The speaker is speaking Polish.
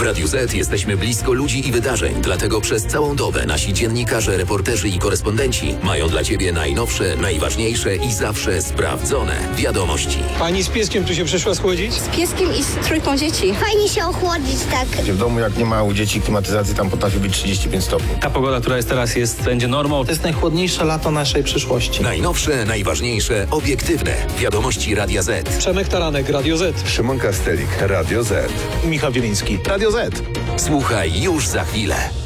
Radiu Z jesteśmy blisko ludzi i wydarzeń, dlatego przez całą dobę nasi dziennikarze, reporterzy i korespondenci mają dla Ciebie najnowsze, najważniejsze i zawsze sprawdzone wiadomości. Pani z pieskiem tu się przyszła schłodzić? Z pieskiem i z trójką dzieci. Fajnie się ochłodzić tak. W domu jak nie ma u dzieci klimatyzacji, tam potrafi być 35 stopni. Ta pogoda, która jest teraz, będzie normą. To jest najchłodniejsze lato naszej przyszłości. Najnowsze, najważniejsze, obiektywne wiadomości Radia Z. Przemek Taranek, Radio Z. Szymon Kastelik, Radio Z. Michał Wieliński, Radio Z. Słuchaj już za chwilę.